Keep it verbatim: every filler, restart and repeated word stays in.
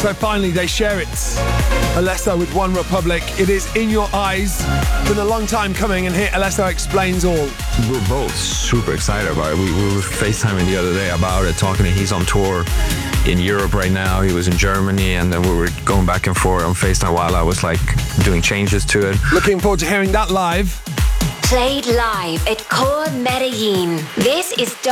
So finally they share it. Alesso with One Republic. It is In Your Eyes. Been a long time coming, and here Alesso explains all. We're both super excited about it. We, we were FaceTiming the other day about it, talking. He's on tour in Europe right now. He was in Germany, and then we were going back and forth on FaceTime while I was like doing changes to it. Looking forward to hearing that live. Played live at Core Medellin. This is